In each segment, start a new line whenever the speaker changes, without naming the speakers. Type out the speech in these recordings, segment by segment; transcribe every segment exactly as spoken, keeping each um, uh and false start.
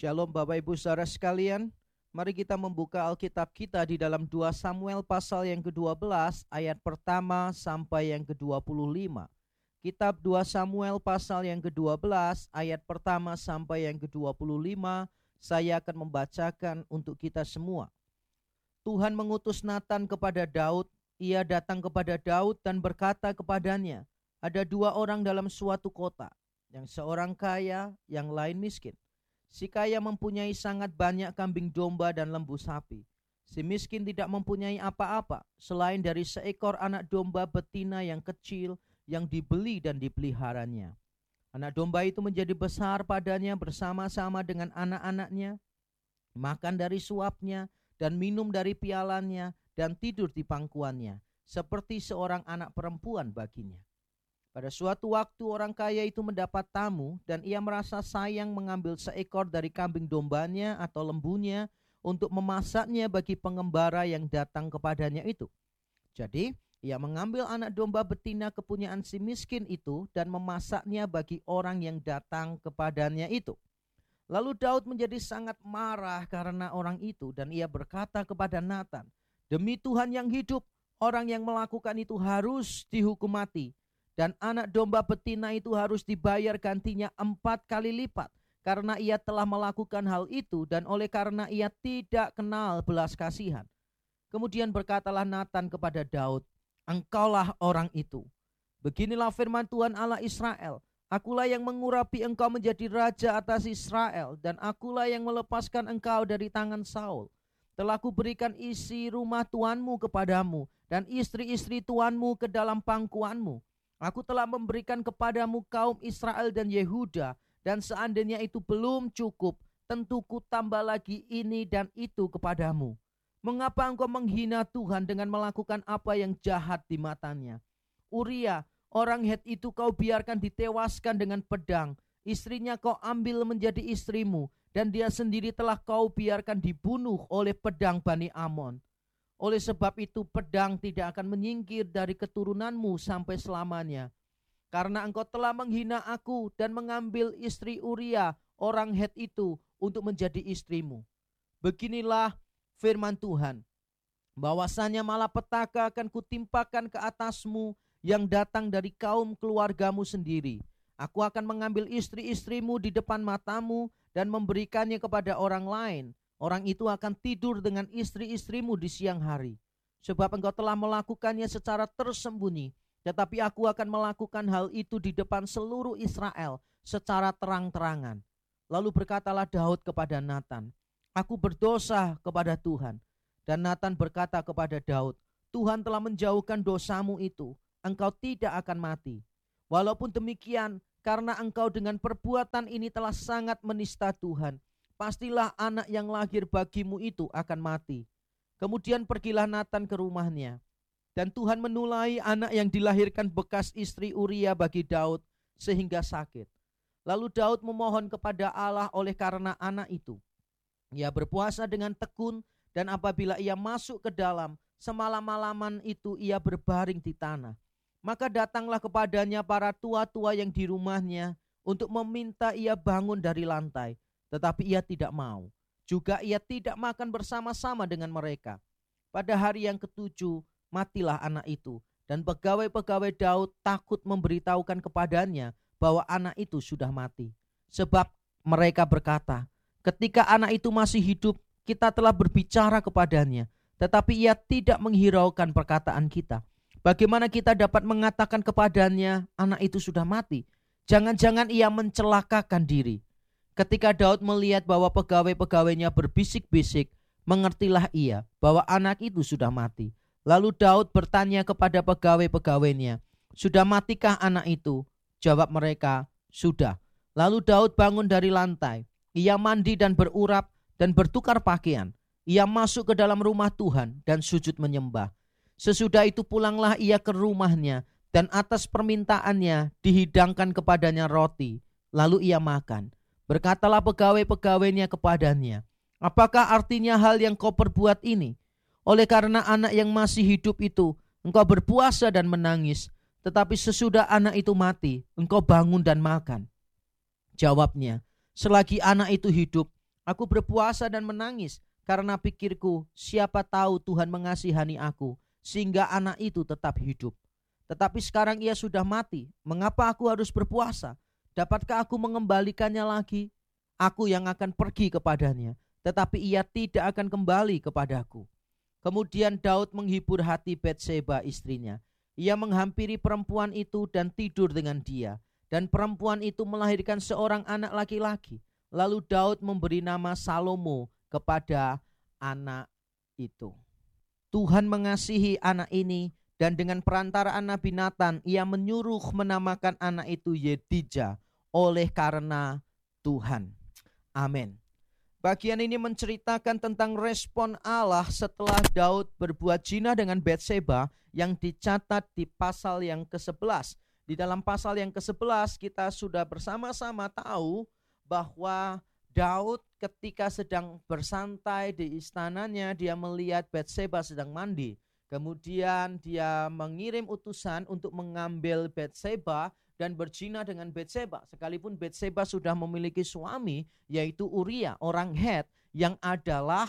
Shalom Bapak Ibu Saudara sekalian, mari kita membuka Alkitab kita di dalam dua Samuel pasal yang kedua belas ayat pertama sampai yang kedua puluh lima. Kitab dua Samuel pasal yang kedua belas ayat pertama sampai yang kedua puluh lima, saya akan membacakan untuk kita semua. Tuhan mengutus Natan kepada Daud, ia datang kepada Daud dan berkata kepadanya, ada dua orang dalam suatu kota, yang seorang kaya, yang lain miskin. Si kaya mempunyai sangat banyak kambing domba dan lembu sapi. Si miskin tidak mempunyai apa-apa selain dari seekor anak domba betina yang kecil yang dibeli dan dipeliharanya. Anak domba itu menjadi besar padanya bersama-sama dengan anak-anaknya, makan dari suapnya dan minum dari pialannya dan tidur di pangkuannya, seperti seorang anak perempuan baginya. Pada suatu waktu orang kaya itu mendapat tamu dan ia merasa sayang mengambil seekor dari kambing dombanya atau lembunya untuk memasaknya bagi pengembara yang datang kepadanya itu. Jadi ia mengambil anak domba betina kepunyaan si miskin itu dan memasaknya bagi orang yang datang kepadanya itu. Lalu Daud menjadi sangat marah karena orang itu dan ia berkata kepada Natan, demi Tuhan yang hidup, orang yang melakukan itu harus dihukum mati. Dan anak domba betina itu harus dibayar gantinya empat kali lipat, karena ia telah melakukan hal itu dan oleh karena ia tidak kenal belas kasihan. Kemudian berkatalah Natan kepada Daud, engkaulah orang itu. Beginilah firman Tuhan Allah Israel, akulah yang mengurapi engkau menjadi raja atas Israel, dan akulah yang melepaskan engkau dari tangan Saul. Telah kuberikan isi rumah tuanmu kepadamu, dan istri-istri tuanmu ke dalam pangkuanmu. Aku telah memberikan kepadamu kaum Israel dan Yehuda, dan seandainya itu belum cukup, tentu ku tambah lagi ini dan itu kepadamu. Mengapa engkau menghina Tuhan dengan melakukan apa yang jahat di matanya? Uria, orang Het itu kau biarkan ditewaskan dengan pedang, istrinya kau ambil menjadi istrimu, dan dia sendiri telah kau biarkan dibunuh oleh pedang Bani Amon. Oleh sebab itu pedang tidak akan menyingkir dari keturunanmu sampai selamanya. Karena engkau telah menghina aku dan mengambil istri Uria orang Het itu untuk menjadi istrimu. Beginilah firman Tuhan, bahwasanya malapetaka akan kutimpakan ke atasmu yang datang dari kaum keluargamu sendiri. Aku akan mengambil istri-istrimu di depan matamu dan memberikannya kepada orang lain. Orang itu akan tidur dengan istri-istrimu di siang hari. Sebab engkau telah melakukannya secara tersembunyi, tetapi aku akan melakukan hal itu di depan seluruh Israel secara terang-terangan. Lalu berkatalah Daud kepada Natan, aku berdosa kepada Tuhan. Dan Natan berkata kepada Daud, Tuhan telah menjauhkan dosamu itu, engkau tidak akan mati. Walaupun demikian, karena engkau dengan perbuatan ini telah sangat menista Tuhan, pastilah anak yang lahir bagimu itu akan mati. Kemudian pergilah Natan ke rumahnya. Dan Tuhan menulai anak yang dilahirkan bekas istri Uria bagi Daud sehingga sakit. Lalu Daud memohon kepada Allah oleh karena anak itu. Ia berpuasa dengan tekun dan apabila ia masuk ke dalam, semalam-malaman itu ia berbaring di tanah. Maka datanglah kepadanya para tua-tua yang di rumahnya untuk meminta ia bangun dari lantai. Tetapi ia tidak mau. Juga ia tidak makan bersama-sama dengan mereka. Pada hari yang ketujuh, matilah anak itu. Dan pegawai-pegawai Daud takut memberitahukan kepadanya bahwa anak itu sudah mati. Sebab mereka berkata, ketika anak itu masih hidup, kita telah berbicara kepadanya. Tetapi ia tidak menghiraukan perkataan kita. Bagaimana kita dapat mengatakan kepadanya, anak itu sudah mati? Jangan-jangan ia mencelakakan diri. Ketika Daud melihat bahwa pegawai-pegawainya berbisik-bisik, mengertilah ia bahwa anak itu sudah mati. Lalu Daud bertanya kepada pegawai-pegawainya, sudah matikah anak itu? Jawab mereka, sudah. Lalu Daud bangun dari lantai. Ia mandi dan berurap dan bertukar pakaian. Ia masuk ke dalam rumah Tuhan dan sujud menyembah. Sesudah itu pulanglah ia ke rumahnya dan atas permintaannya dihidangkan kepadanya roti. Lalu ia makan. Berkatalah pegawai-pegawainya kepadanya, apakah artinya hal yang kau perbuat ini? Oleh karena anak yang masih hidup itu, engkau berpuasa dan menangis, tetapi sesudah anak itu mati, engkau bangun dan makan. Jawabnya, selagi anak itu hidup, Aku berpuasa dan menangis karena pikirku, siapa tahu Tuhan mengasihani aku sehingga anak itu tetap hidup. Tetapi sekarang ia sudah mati. Mengapa aku harus berpuasa? Dapatkah aku mengembalikannya lagi? Aku yang akan pergi kepadanya, tetapi ia tidak akan kembali kepadaku." Kemudian Daud menghibur hati Batseba istrinya. Ia menghampiri perempuan itu dan tidur dengan dia. Dan perempuan itu melahirkan seorang anak laki-laki. Lalu Daud memberi nama Salomo kepada anak itu. Tuhan mengasihi anak ini, dan dengan perantaraan Nabi Natan ia menyuruh menamakan anak itu Yedija oleh karena Tuhan. Amin. Bagian ini menceritakan tentang respon Allah setelah Daud berbuat zina dengan Batseba yang dicatat di pasal yang kesebelas. Di dalam pasal yang kesebelas kita sudah bersama-sama tahu bahwa Daud ketika sedang bersantai di istananya, dia melihat Batseba sedang mandi. Kemudian dia mengirim utusan untuk mengambil Batseba dan berzina dengan Batseba. Sekalipun Batseba sudah memiliki suami, yaitu Uria, orang Het, yang adalah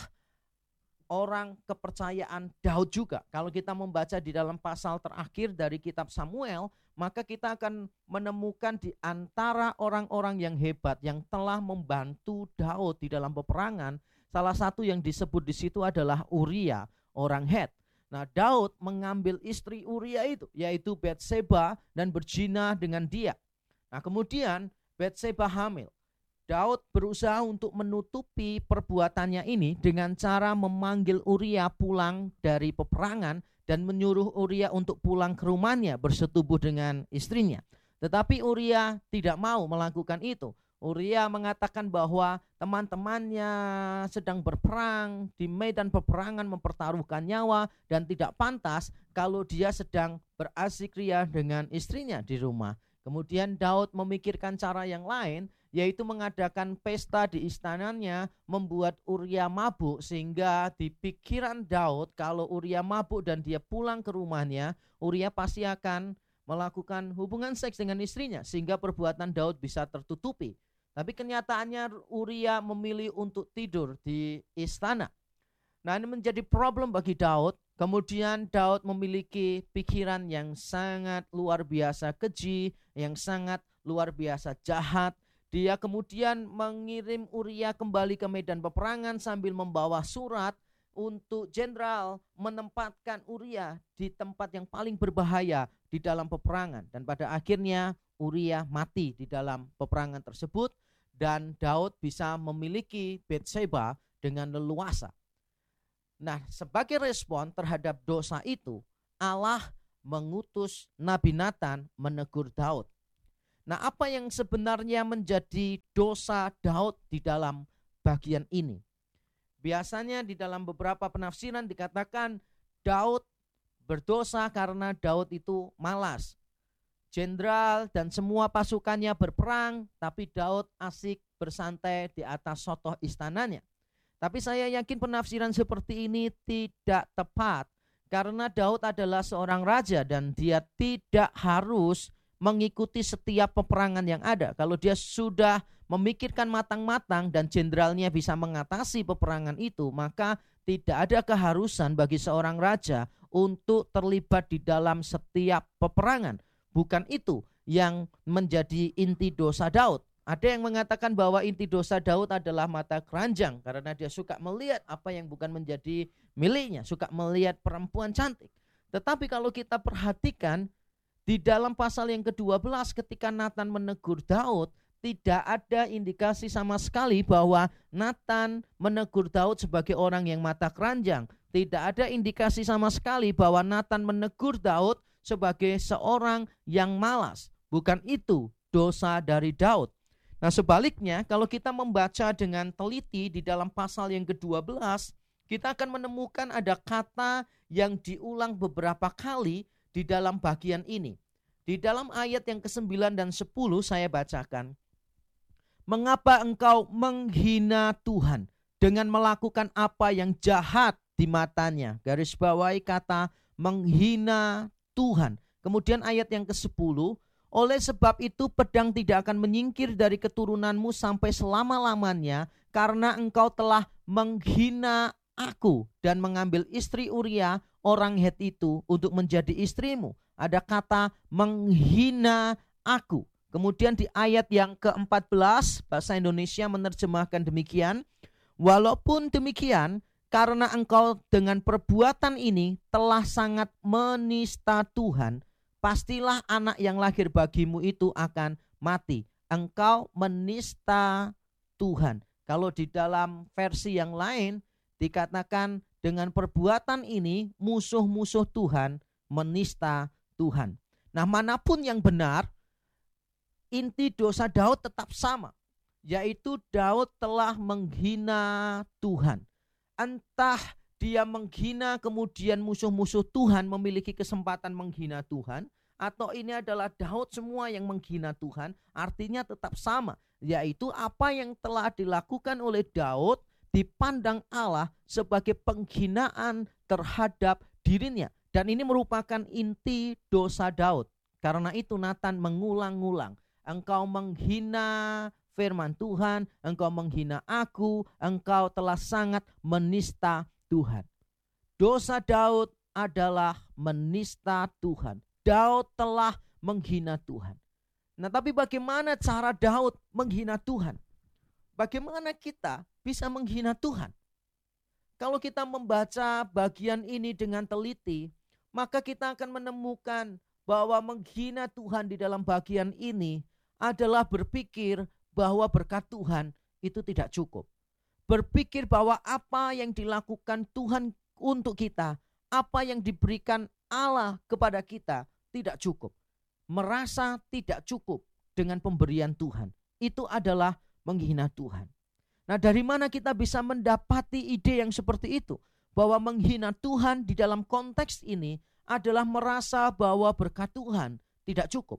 orang kepercayaan Daud juga. Kalau kita membaca di dalam pasal terakhir dari kitab Samuel, maka kita akan menemukan di antara orang-orang yang hebat yang telah membantu Daud di dalam peperangan, salah satu yang disebut di situ adalah Uria, orang Het. Nah, Daud mengambil istri Uria itu, yaitu Batseba, dan berzina dengan dia. Nah, kemudian Batseba hamil. Daud berusaha untuk menutupi perbuatannya ini dengan cara memanggil Uria pulang dari peperangan dan menyuruh Uria untuk pulang ke rumahnya bersetubuh dengan istrinya. Tetapi Uria tidak mau melakukan itu. Uria mengatakan bahwa teman-temannya sedang berperang di medan peperangan, mempertaruhkan nyawa, dan tidak pantas kalau dia sedang berasik ria dengan istrinya di rumah. Kemudian Daud memikirkan cara yang lain, yaitu mengadakan pesta di istananya, membuat Uria mabuk, sehingga di pikiran Daud kalau Uria mabuk dan dia pulang ke rumahnya, Uria pasti akan melakukan hubungan seks dengan istrinya, sehingga perbuatan Daud bisa tertutupi. Tapi kenyataannya Uria memilih untuk tidur di istana. Nah, ini menjadi problem bagi Daud. Kemudian Daud memiliki pikiran yang sangat luar biasa keji, yang sangat luar biasa jahat. Dia kemudian mengirim Uria kembali ke medan peperangan sambil membawa surat untuk jenderal menempatkan Uria di tempat yang paling berbahaya di dalam peperangan. Dan pada akhirnya Uria mati di dalam peperangan tersebut, dan Daud bisa memiliki Batseba dengan leluasa. Nah, sebagai respon terhadap dosa itu, Allah mengutus Nabi Natan menegur Daud. Nah, apa yang sebenarnya menjadi dosa Daud di dalam bagian ini? Biasanya di dalam beberapa penafsiran dikatakan Daud berdosa karena Daud itu malas. Jenderal dan semua pasukannya berperang, tapi Daud asik bersantai di atas sotoh istananya. Tapi saya yakin penafsiran seperti ini tidak tepat, karena Daud adalah seorang raja dan dia tidak harus mengikuti setiap peperangan yang ada. Kalau dia sudah memikirkan matang-matang dan jenderalnya bisa mengatasi peperangan itu, maka tidak ada keharusan bagi seorang raja untuk terlibat di dalam setiap peperangan. Bukan itu yang menjadi inti dosa Daud. Ada yang mengatakan bahwa inti dosa Daud adalah mata keranjang, karena dia suka melihat apa yang bukan menjadi miliknya, suka melihat perempuan cantik. Tetapi kalau kita perhatikan di dalam pasal yang kedua belas ketika Natan menegur Daud, tidak ada indikasi sama sekali bahwa Natan menegur Daud sebagai orang yang mata keranjang. Tidak ada indikasi sama sekali bahwa Natan menegur Daud sebagai seorang yang malas. Bukan itu dosa dari Daud. Nah, sebaliknya kalau kita membaca dengan teliti di dalam pasal yang kedua belas, kita akan menemukan ada kata yang diulang beberapa kali di dalam bagian ini. Di dalam ayat yang kesembilan dan sepuluh saya bacakan. Mengapa engkau menghina Tuhan dengan melakukan apa yang jahat di matanya? Garis bawahi kata menghina Tuhan. Kemudian ayat yang kesepuluh, Oleh sebab itu pedang tidak akan menyingkir dari keturunanmu sampai selama-lamanya, karena engkau telah menghina aku dan mengambil istri Uria orang Het itu untuk menjadi istrimu. Ada kata menghina aku. Kemudian di ayat yang keempat belas bahasa Indonesia menerjemahkan demikian, walaupun demikian, karena engkau dengan perbuatan ini telah sangat menista Tuhan, pastilah anak yang lahir bagimu itu akan mati. Engkau menista Tuhan. Kalau di dalam versi yang lain dikatakan dengan perbuatan ini musuh-musuh Tuhan menista Tuhan. Nah, manapun yang benar, inti dosa Daud tetap sama, yaitu Daud telah menghina Tuhan. Entah dia menghina kemudian musuh-musuh Tuhan memiliki kesempatan menghina Tuhan, atau ini adalah Daud semua yang menghina Tuhan, artinya tetap sama, yaitu apa yang telah dilakukan oleh Daud dipandang Allah sebagai penghinaan terhadap dirinya. Dan ini merupakan inti dosa Daud. Karena itu Nathan mengulang-ulang, engkau menghina firman Tuhan, engkau menghina aku, engkau telah sangat menista Tuhan. Dosa Daud adalah menista Tuhan. Daud telah menghina Tuhan. Nah, tapi bagaimana cara Daud menghina Tuhan? Bagaimana kita bisa menghina Tuhan? Kalau kita membaca bagian ini dengan teliti, maka kita akan menemukan bahwa menghina Tuhan di dalam bagian ini adalah berpikir bahwa berkat Tuhan itu tidak cukup. Berpikir bahwa apa yang dilakukan Tuhan untuk kita, apa yang diberikan Allah kepada kita tidak cukup. Merasa tidak cukup dengan pemberian Tuhan. Itu adalah menghina Tuhan. Nah, dari mana kita bisa mendapati ide yang seperti itu? Bahwa menghina Tuhan di dalam konteks ini adalah merasa bahwa berkat Tuhan tidak cukup.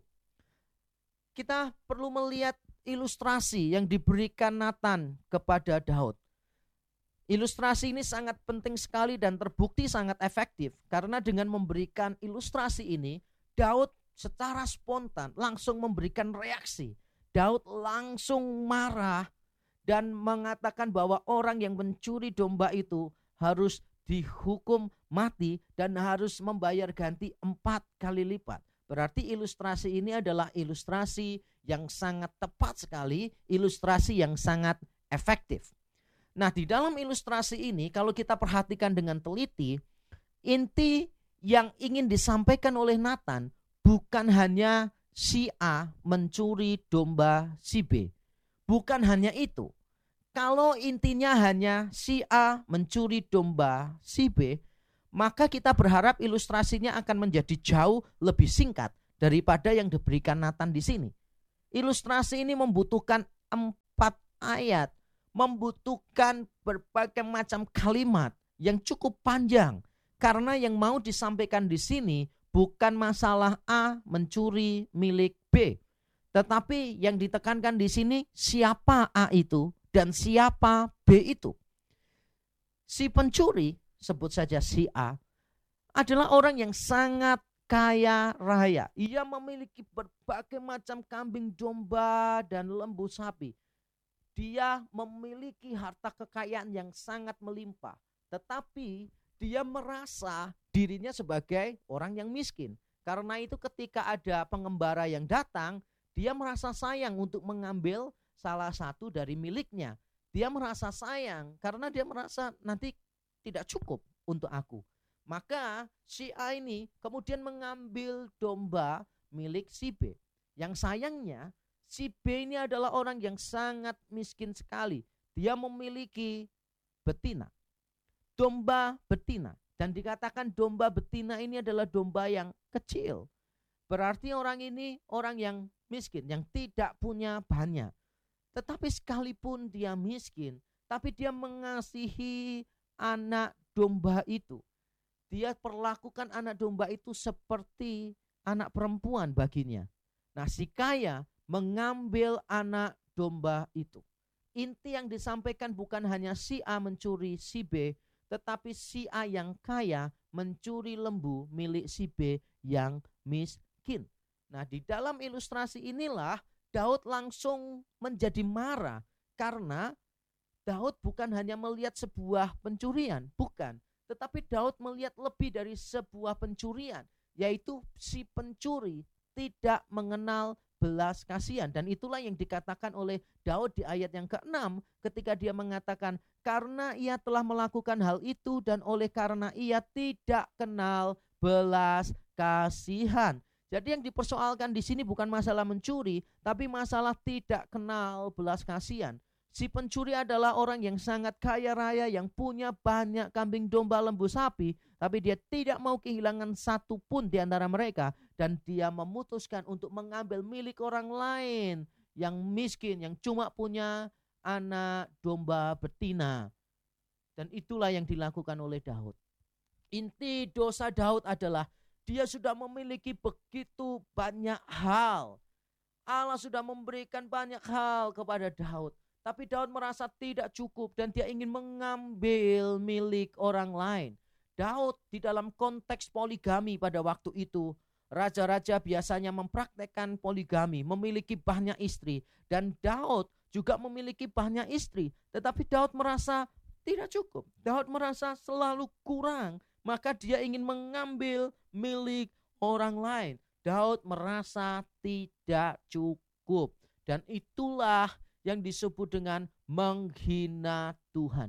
Kita perlu melihat ilustrasi yang diberikan Nathan kepada Daud. Ilustrasi ini sangat penting sekali dan terbukti sangat efektif, karena dengan memberikan ilustrasi ini, Daud secara spontan langsung memberikan reaksi. Daud langsung marah dan mengatakan bahwa orang yang mencuri domba itu harus dihukum mati dan harus membayar ganti empat kali lipat. Berarti ilustrasi ini adalah ilustrasi yang sangat tepat sekali, ilustrasi yang sangat efektif. Nah, di dalam ilustrasi ini kalau kita perhatikan dengan teliti, inti yang ingin disampaikan oleh Nathan bukan hanya si A mencuri domba si B. Bukan hanya itu. Kalau intinya hanya si A mencuri domba si B, maka kita berharap ilustrasinya akan menjadi jauh lebih singkat daripada yang diberikan Nathan di sini. Ilustrasi ini membutuhkan empat ayat, membutuhkan berbagai macam kalimat yang cukup panjang, karena yang mau disampaikan di sini bukan masalah A mencuri milik B, tetapi yang ditekankan di sini siapa A itu dan siapa B itu. Si pencuri, sebut saja si A, adalah orang yang sangat kaya raya. Ia memiliki berbagai macam kambing domba dan lembu sapi. Dia memiliki harta kekayaan yang sangat melimpah, tetapi dia merasa dirinya sebagai orang yang miskin. Karena itu ketika ada pengembara yang datang, dia merasa sayang untuk mengambil salah satu dari miliknya. Dia merasa sayang karena dia merasa nanti tidak cukup untuk aku. Maka si A ini kemudian mengambil domba milik si B. Yang sayangnya si B ini adalah orang yang sangat miskin sekali. Dia memiliki betina, domba betina. Dan dikatakan domba betina ini adalah domba yang kecil. Berarti orang ini orang yang miskin, yang tidak punya banyak. Tetapi sekalipun dia miskin, tapi dia mengasihi anak domba itu. Dia perlakukan anak domba itu seperti anak perempuan baginya. Nah, si kaya mengambil anak domba itu. Inti yang disampaikan bukan hanya si A mencuri si B, tetapi si A yang kaya mencuri lembu milik si B yang miskin. Nah, di dalam ilustrasi inilah Daud langsung menjadi marah karena Daud bukan hanya melihat sebuah pencurian, bukan. Tetapi Daud melihat lebih dari sebuah pencurian, yaitu si pencuri tidak mengenal belas kasihan. Dan itulah yang dikatakan oleh Daud di ayat yang keenam ketika dia mengatakan, karena ia telah melakukan hal itu dan oleh karena ia tidak kenal belas kasihan. Jadi yang dipersoalkan di sini bukan masalah mencuri, tapi masalah tidak kenal belas kasihan. Si pencuri adalah orang yang sangat kaya raya, yang punya banyak kambing domba lembu sapi, tapi dia tidak mau kehilangan satu pun di antara mereka, dan dia memutuskan untuk mengambil milik orang lain yang miskin, yang cuma punya anak domba betina. Dan itulah yang dilakukan oleh Daud. Inti dosa Daud adalah dia sudah memiliki begitu banyak hal. Allah sudah memberikan banyak hal kepada Daud. Tapi Daud merasa tidak cukup dan dia ingin mengambil milik orang lain. Daud di dalam konteks poligami pada waktu itu, raja-raja biasanya mempraktekkan poligami, memiliki banyak istri. Dan Daud juga memiliki banyak istri. Tetapi Daud merasa tidak cukup. Daud merasa selalu kurang. Maka dia ingin mengambil milik orang lain. Daud merasa tidak cukup. Dan itulah yang disebut dengan menghina Tuhan.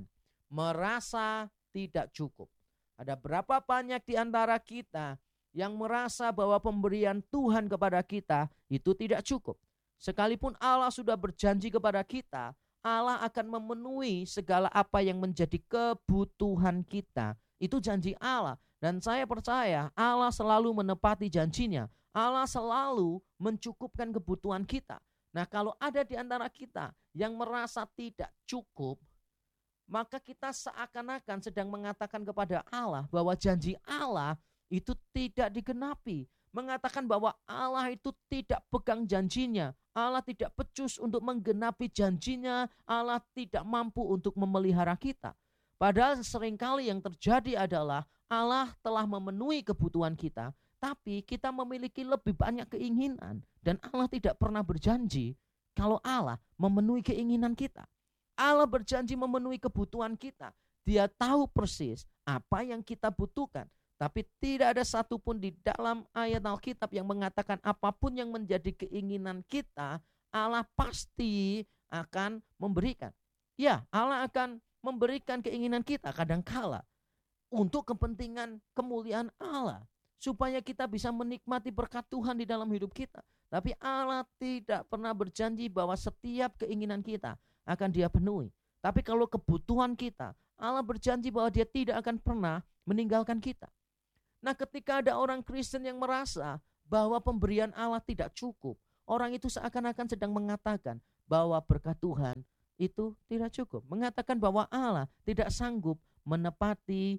Merasa tidak cukup. Ada berapa banyak di antara kita yang merasa bahwa pemberian Tuhan kepada kita itu tidak cukup. Sekalipun Allah sudah berjanji kepada kita, Allah akan memenuhi segala apa yang menjadi kebutuhan kita. Itu janji Allah. Dan saya percaya Allah selalu menepati janjinya. Allah selalu mencukupkan kebutuhan kita. Nah, kalau ada di antara kita yang merasa tidak cukup, maka kita seakan-akan sedang mengatakan kepada Allah bahwa janji Allah itu tidak digenapi. Mengatakan bahwa Allah itu tidak pegang janjinya. Allah tidak becus untuk menggenapi janjinya. Allah tidak mampu untuk memelihara kita. Padahal seringkali yang terjadi adalah Allah telah memenuhi kebutuhan kita, tapi kita memiliki lebih banyak keinginan. Dan Allah tidak pernah berjanji kalau Allah memenuhi keinginan kita. Allah berjanji memenuhi kebutuhan kita. Dia tahu persis apa yang kita butuhkan. Tapi tidak ada satupun di dalam ayat Alkitab yang mengatakan apapun yang menjadi keinginan kita, Allah pasti akan memberikan. Ya, Allah akan memberikan keinginan kita kadangkala untuk kepentingan kemuliaan Allah, supaya kita bisa menikmati berkat Tuhan di dalam hidup kita. Tapi Allah tidak pernah berjanji bahwa setiap keinginan kita akan Dia penuhi. Tapi kalau kebutuhan kita, Allah berjanji bahwa Dia tidak akan pernah meninggalkan kita. Nah, ketika ada orang Kristen yang merasa bahwa pemberian Allah tidak cukup, orang itu seakan-akan sedang mengatakan bahwa berkat Tuhan itu tidak cukup. Mengatakan bahwa Allah tidak sanggup menepati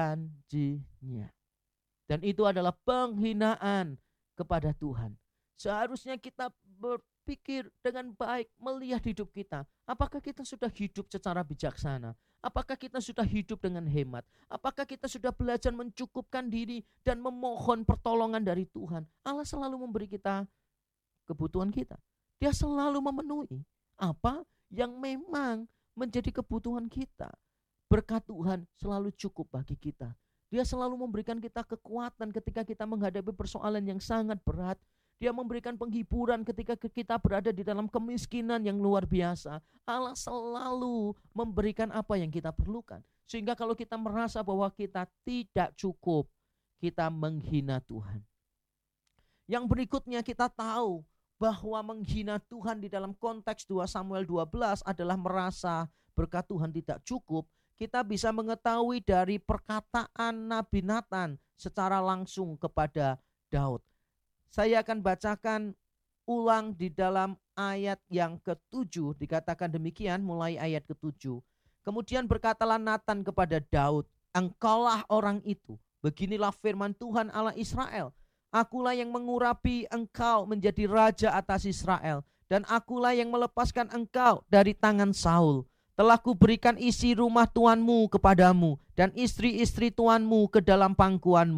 janjinya. Dan itu adalah penghinaan kepada Tuhan. Seharusnya kita berpikir dengan baik, melihat hidup kita. Apakah kita sudah hidup secara bijaksana? Apakah kita sudah hidup dengan hemat? Apakah kita sudah belajar mencukupkan diri dan memohon pertolongan dari Tuhan? Allah selalu memberi kita kebutuhan kita. Dia selalu memenuhi apa yang memang menjadi kebutuhan kita. Berkat Tuhan selalu cukup bagi kita. Dia selalu memberikan kita kekuatan ketika kita menghadapi persoalan yang sangat berat. Dia memberikan penghiburan ketika kita berada di dalam kemiskinan yang luar biasa. Allah selalu memberikan apa yang kita perlukan. Sehingga kalau kita merasa bahwa kita tidak cukup, kita menghina Tuhan. Yang berikutnya kita tahu bahwa menghina Tuhan di dalam konteks dua Samuel dua belas adalah merasa berkat Tuhan tidak cukup. Kita bisa mengetahui dari perkataan Nabi Nathan secara langsung kepada Daud. Saya akan bacakan ulang di dalam ayat yang ketujuh. Dikatakan demikian mulai ayat ketujuh. Kemudian berkatalah Nathan kepada Daud, engkaulah orang itu. Beginilah firman Tuhan Allah Israel. Akulah yang mengurapi engkau menjadi raja atas Israel. Dan akulah yang melepaskan engkau dari tangan Saul. Telah kuberikan isi rumah tuanmu kepadamu dan istri-istri tuanmu ke dalam pangkuanmu.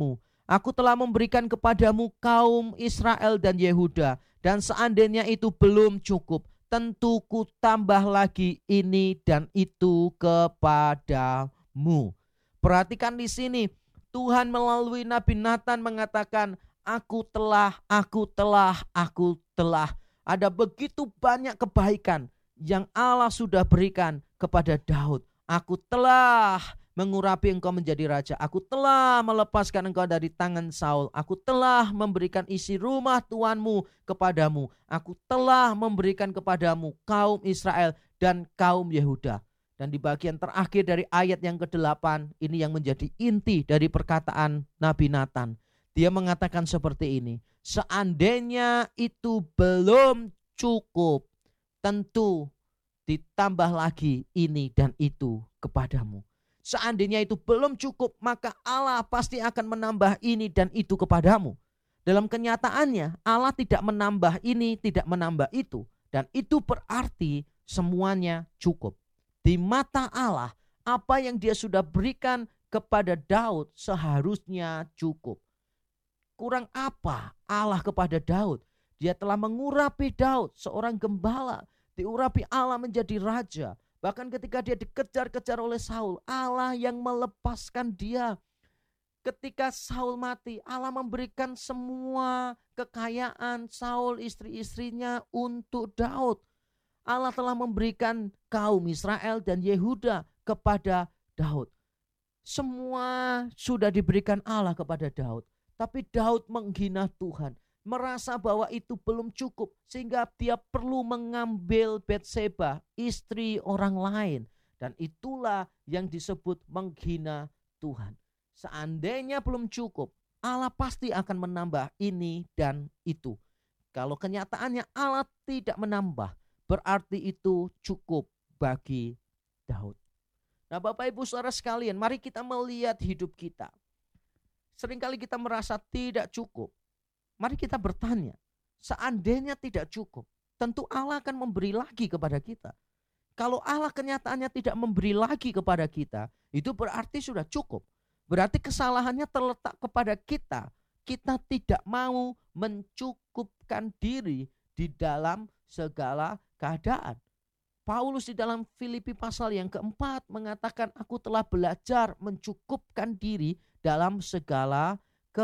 Aku telah memberikan kepadamu kaum Israel dan Yehuda, dan seandainya itu belum cukup, tentu ku tambah lagi ini dan itu kepadamu. Perhatikan di sini, Tuhan melalui Nabi Natan mengatakan, aku telah, aku telah, aku telah. Ada begitu banyak kebaikan yang Allah sudah berikan kepada Daud. Aku telah mengurapi engkau menjadi raja. Aku telah melepaskan engkau dari tangan Saul. Aku telah memberikan isi rumah tuanmu kepadamu. Aku telah memberikan kepadamu kaum Israel dan kaum Yehuda. Dan di bagian terakhir dari ayat yang kedelapan, ini yang menjadi inti dari perkataan Nabi Natan. Dia mengatakan seperti ini, seandainya itu belum cukup, tentu ditambah lagi ini dan itu kepadamu. Seandainya itu belum cukup, maka Allah pasti akan menambah ini dan itu kepadamu. Dalam kenyataannya, Allah tidak menambah ini, tidak menambah itu. Dan itu berarti semuanya cukup. Di mata Allah, apa yang dia sudah berikan kepada Daud seharusnya cukup. Kurang apa Allah kepada Daud? Dia telah mengurapi Daud, seorang gembala. Diurapi Allah menjadi raja. Bahkan ketika dia dikejar-kejar oleh Saul, Allah yang melepaskan dia. Ketika Saul mati, Allah memberikan semua kekayaan Saul, istri-istrinya untuk Daud. Allah telah memberikan kaum Israel dan Yehuda kepada Daud. Semua sudah diberikan Allah kepada Daud. Tapi Daud menghina Tuhan, merasa bahwa itu belum cukup, sehingga dia perlu mengambil Batseba, istri orang lain. Dan itulah yang disebut menghina Tuhan. Seandainya belum cukup, Allah pasti akan menambah ini dan itu. Kalau kenyataannya Allah tidak menambah, berarti itu cukup bagi Daud. Nah, Bapak Ibu Saudara sekalian, mari kita melihat hidup kita. Seringkali kita merasa tidak cukup. Mari kita bertanya, seandainya tidak cukup, tentu Allah akan memberi lagi kepada kita. Kalau Allah kenyataannya tidak memberi lagi kepada kita, itu berarti sudah cukup. Berarti kesalahannya terletak kepada kita. Kita tidak mau mencukupkan diri di dalam segala keadaan. Paulus di dalam Filipi pasal yang keempat mengatakan, aku telah belajar mencukupkan diri dalam segala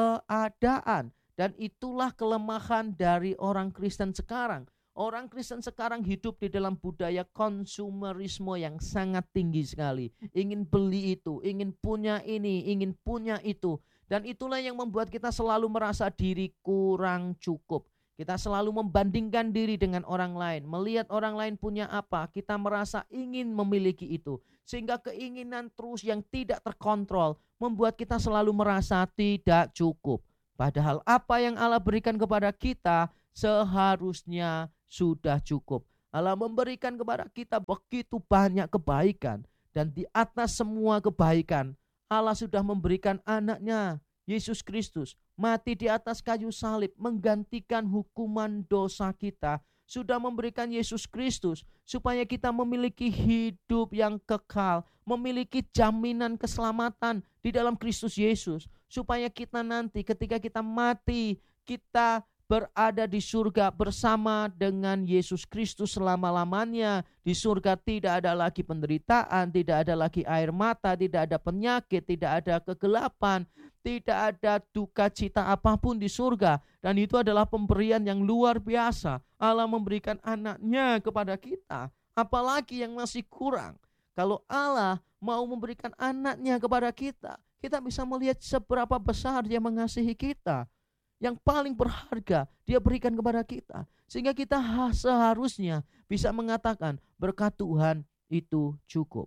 keadaan. Dan itulah kelemahan dari orang Kristen sekarang. Orang Kristen sekarang hidup di dalam budaya konsumerisme yang sangat tinggi sekali. Ingin beli itu, ingin punya ini, ingin punya itu. Dan itulah yang membuat kita selalu merasa diri kurang cukup. Kita selalu membandingkan diri dengan orang lain. Melihat orang lain punya apa, kita merasa ingin memiliki itu. Sehingga keinginan terus yang tidak terkontrol membuat kita selalu merasa tidak cukup. Padahal apa yang Allah berikan kepada kita seharusnya sudah cukup. Allah memberikan kepada kita begitu banyak kebaikan. Dan di atas semua kebaikan, Allah sudah memberikan anaknya, Yesus Kristus, mati di atas kayu salib, menggantikan hukuman dosa kita. Sudah memberikan Yesus Kristus supaya kita memiliki hidup yang kekal, memiliki jaminan keselamatan di dalam Kristus Yesus, supaya kita nanti ketika kita mati, kita berada di surga bersama dengan Yesus Kristus selama-lamanya. Di surga tidak ada lagi penderitaan, tidak ada lagi air mata, tidak ada penyakit, tidak ada kegelapan, tidak ada duka cita apapun di surga. Dan itu adalah pemberian yang luar biasa. Allah memberikan anaknya kepada kita. Apalagi yang masih kurang. Kalau Allah mau memberikan anaknya kepada kita, kita bisa melihat seberapa besar dia mengasihi kita. Yang paling berharga dia berikan kepada kita. Sehingga kita seharusnya bisa mengatakan berkat Tuhan itu cukup.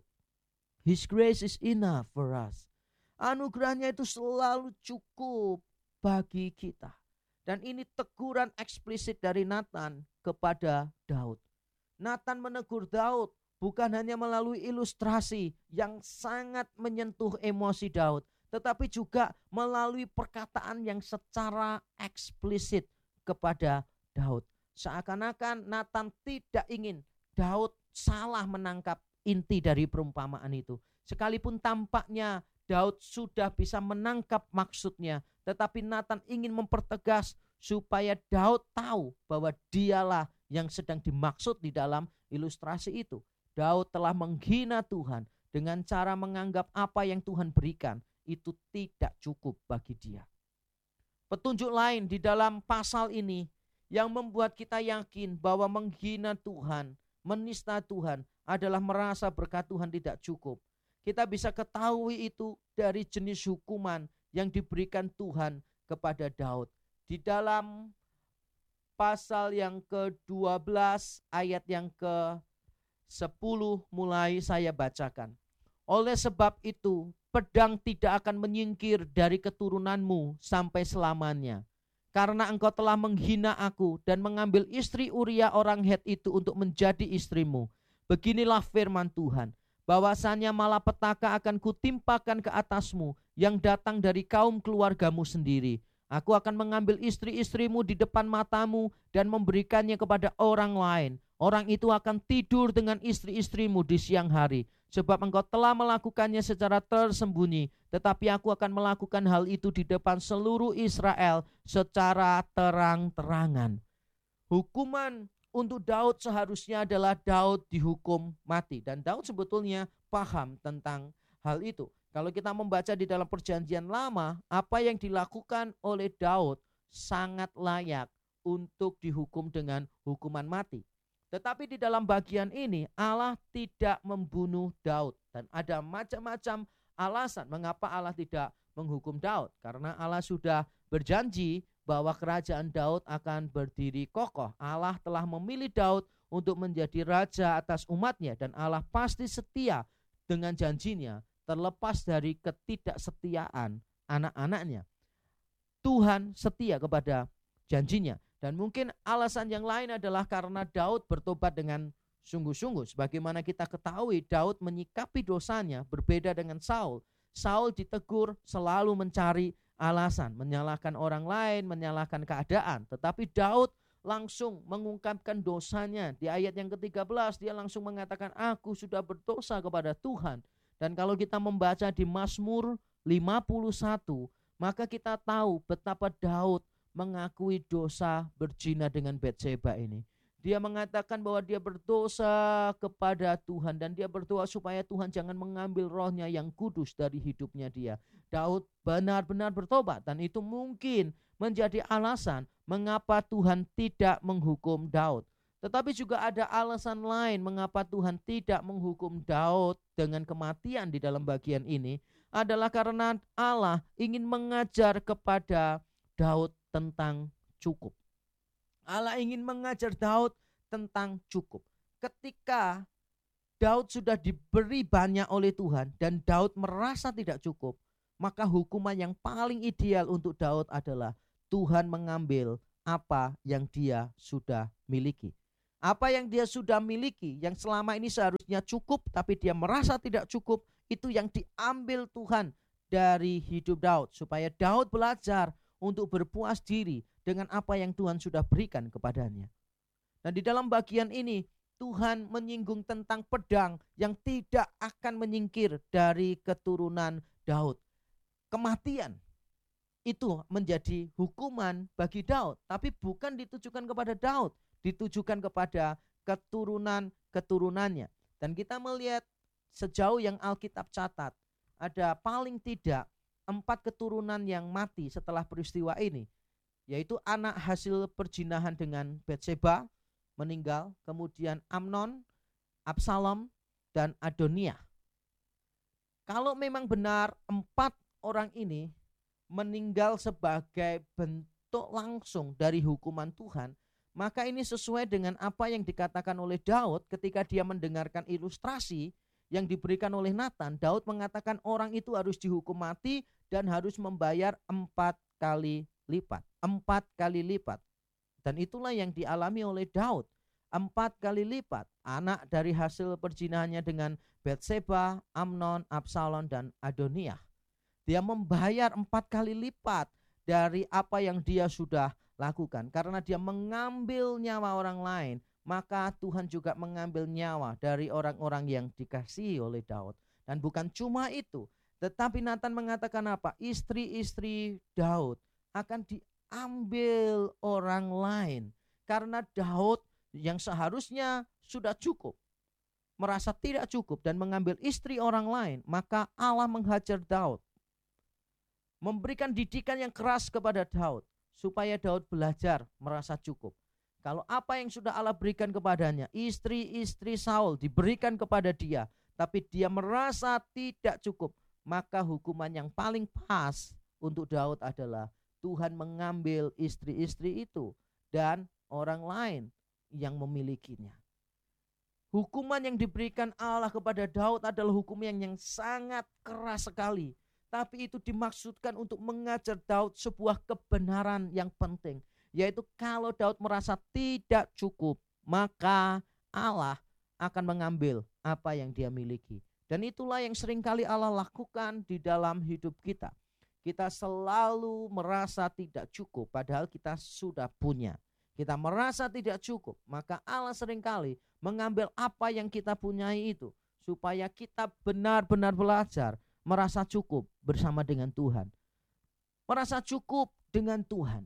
His grace is enough for us. Anugerahnya itu selalu cukup bagi kita. Dan ini teguran eksplisit dari Natan kepada Daud. Natan menegur Daud bukan hanya melalui ilustrasi yang sangat menyentuh emosi Daud, tetapi juga melalui perkataan yang secara eksplisit kepada Daud. Seakan-akan Natan tidak ingin Daud salah menangkap inti dari perumpamaan itu. Sekalipun tampaknya Daud sudah bisa menangkap maksudnya, tetapi Nathan ingin mempertegas supaya Daud tahu bahwa dialah yang sedang dimaksud di dalam ilustrasi itu. Daud telah menghina Tuhan dengan cara menganggap apa yang Tuhan berikan itu tidak cukup bagi dia. Petunjuk lain di dalam pasal ini yang membuat kita yakin bahwa menghina Tuhan, menista Tuhan adalah merasa berkat Tuhan tidak cukup. Kita bisa ketahui itu dari jenis hukuman yang diberikan Tuhan kepada Daud. Di dalam pasal yang ke dua belas ayat yang ke sepuluh mulai saya bacakan. Oleh sebab itu, pedang tidak akan menyingkir dari keturunanmu sampai selamanya. Karena engkau telah menghina aku dan mengambil istri Uria orang Het itu untuk menjadi istrimu. Beginilah firman Tuhan, bahwasannya malapetaka akan kutimpakan ke atasmu yang datang dari kaum keluargamu sendiri. Aku akan mengambil istri-istrimu di depan matamu dan memberikannya kepada orang lain. Orang itu akan tidur dengan istri-istrimu di siang hari, sebab engkau telah melakukannya secara tersembunyi, tetapi aku akan melakukan hal itu di depan seluruh Israel secara terang-terangan. Hukuman untuk Daud seharusnya adalah Daud dihukum mati, dan Daud sebetulnya paham tentang hal itu. Kalau kita membaca di dalam Perjanjian Lama, apa yang dilakukan oleh Daud sangat layak untuk dihukum dengan hukuman mati. Tetapi di dalam bagian ini Allah tidak membunuh Daud, dan ada macam-macam alasan mengapa Allah tidak menghukum Daud. Karena Allah sudah berjanji bahwa kerajaan Daud akan berdiri kokoh. Allah telah memilih Daud untuk menjadi raja atas umatnya, dan Allah pasti setia dengan janjinya terlepas dari ketidaksetiaan anak-anaknya. Tuhan setia kepada janjinya. Dan mungkin alasan yang lain adalah karena Daud bertobat dengan sungguh-sungguh. Sebagaimana kita ketahui, Daud menyikapi dosanya berbeda dengan Saul. Saul ditegur selalu mencari alasan, menyalahkan orang lain, menyalahkan keadaan. Tetapi Daud langsung mengungkapkan dosanya. Di ayat yang ketiga belas dia langsung mengatakan, aku sudah berdosa kepada Tuhan. Dan kalau kita membaca di Mazmur lima puluh satu, maka kita tahu betapa Daud mengakui dosa berzina dengan Batseba ini. Dia mengatakan bahwa dia berdosa kepada Tuhan, dan dia berdoa supaya Tuhan jangan mengambil rohnya yang kudus dari hidupnya dia. Daud benar-benar bertobat, dan itu mungkin menjadi alasan mengapa Tuhan tidak menghukum Daud. Tetapi juga ada alasan lain mengapa Tuhan tidak menghukum Daud dengan kematian di dalam bagian ini, adalah karena Allah ingin mengajar kepada Daud tentang cukup. Allah ingin mengajar Daud tentang cukup. Ketika Daud sudah diberi banyak oleh Tuhan dan Daud merasa tidak cukup, maka hukuman yang paling ideal untuk Daud adalah Tuhan mengambil apa yang dia sudah miliki. Apa yang dia sudah miliki, yang selama ini seharusnya cukup tapi dia merasa tidak cukup, itu yang diambil Tuhan dari hidup Daud, supaya Daud belajar untuk berpuas diri dengan apa yang Tuhan sudah berikan kepadanya. Nah, di dalam bagian ini Tuhan menyinggung tentang pedang yang tidak akan menyingkir dari keturunan Daud. Kematian itu menjadi hukuman bagi Daud, tapi bukan ditujukan kepada Daud, ditujukan kepada keturunan-keturunannya. Dan kita melihat sejauh yang Alkitab catat, ada paling tidak empat keturunan yang mati setelah peristiwa ini, yaitu anak hasil perzinahan dengan Batseba meninggal, kemudian Amnon, Absalom, dan Adoniah. Kalau memang benar empat orang ini meninggal sebagai bentuk langsung dari hukuman Tuhan, maka ini sesuai dengan apa yang dikatakan oleh Daud ketika dia mendengarkan ilustrasi yang diberikan oleh Nathan. Daud mengatakan orang itu harus dihukum mati dan harus membayar empat kali lipat. Empat kali lipat. Dan itulah yang dialami oleh Daud. Empat kali lipat. Anak dari hasil perzinahannya dengan Batseba, Amnon, Absalom, dan Adoniah. Dia membayar empat kali lipat dari apa yang dia sudah lakukan. Karena dia mengambil nyawa orang lain, maka Tuhan juga mengambil nyawa dari orang-orang yang dikasihi oleh Daud. Dan bukan cuma itu, Tetapi Nathan mengatakan apa? Istri-istri Daud akan diambil orang lain. Karena Daud yang seharusnya sudah cukup, merasa tidak cukup dan mengambil istri orang lain, maka Allah menghajar Daud. Memberikan didikan yang keras kepada Daud, supaya Daud belajar merasa cukup. Kalau apa yang sudah Allah berikan kepadanya, istri-istri Saul diberikan kepada dia, tapi dia merasa tidak cukup, maka hukuman yang paling pas untuk Daud adalah Tuhan mengambil istri-istri itu dan orang lain yang memilikinya. Hukuman yang diberikan Allah kepada Daud adalah hukuman yang, yang sangat keras sekali. Tapi itu dimaksudkan untuk mengajar Daud sebuah kebenaran yang penting, yaitu kalau Daud merasa tidak cukup, maka Allah akan mengambil apa yang dia miliki. Dan itulah yang seringkali Allah lakukan di dalam hidup kita. Kita selalu merasa tidak cukup padahal kita sudah punya. Kita merasa tidak cukup, maka Allah seringkali mengambil apa yang kita punyai itu, supaya kita benar-benar belajar merasa cukup bersama dengan Tuhan. Merasa cukup dengan Tuhan.